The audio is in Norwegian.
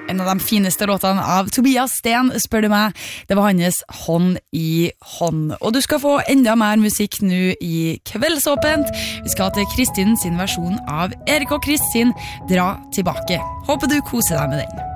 En av de fineste låtene av Tobias Sten, spør du meg. Det var hans Hånd i hånd. Og du skal få enda mer musikk nå i Kveldsåpent. Vi skal til Kristin sin versjon av Erik og Chris sin Dra tilbake. Håper du koser deg med den.